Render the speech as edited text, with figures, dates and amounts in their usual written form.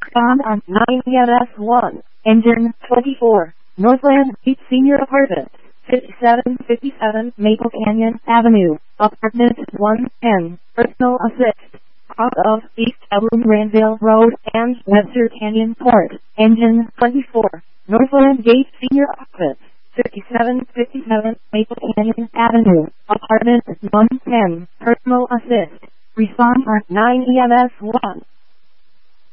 Respond on 9 EMS 1. Engine 24. Northland Beach Senior Apartments. 5757 Maple Canyon Avenue. Apartment 110. Personal assist. Cross of East Elm Granville Road and Webster Canyon Port. Engine 24. Northland Gate Senior Apartments. 5757 Maple Canyon Avenue. Apartment 110. Personal assist. Respond on 9 EMS 1.